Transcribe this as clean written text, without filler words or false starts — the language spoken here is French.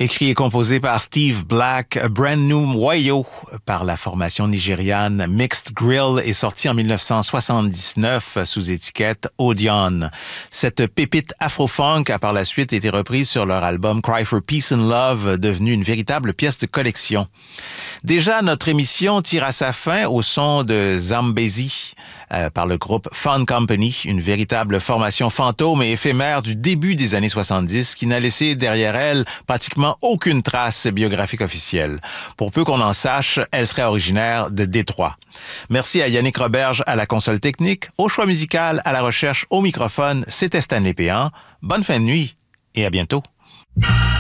Écrit et composé par Steve Black, Brand New Wayo par la formation nigériane Mixed Grill est sorti en 1979 sous étiquette Odeon. Cette pépite afro-funk a par la suite été reprise sur leur album Cry for Peace and Love, devenu une véritable pièce de collection. Déjà, notre émission tire à sa fin au son de Zambezi par le groupe Fun Company, une véritable formation fantôme et éphémère du début des années 70 qui n'a laissé derrière elle pratiquement aucune trace biographique officielle. Pour peu qu'on en sache, elle serait originaire de Détroit. Merci à Yannick Roberge à la console technique, au choix musical, à la recherche, au microphone. C'était Stanley Péan. Bonne fin de nuit et à bientôt.